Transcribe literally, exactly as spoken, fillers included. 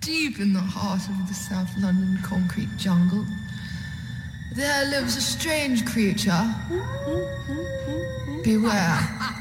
Deep in the heart of the South London concrete jungle, there lives a strange creature. Beware.